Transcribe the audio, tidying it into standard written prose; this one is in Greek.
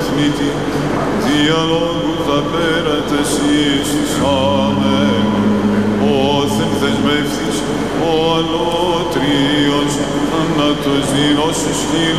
θνήτη, διαλόγου θα πέρατες Ιησούς, αμέν. Όθεν δεσμεύθης, ο αλότριος, θανάτος δεινός σου σκύλος,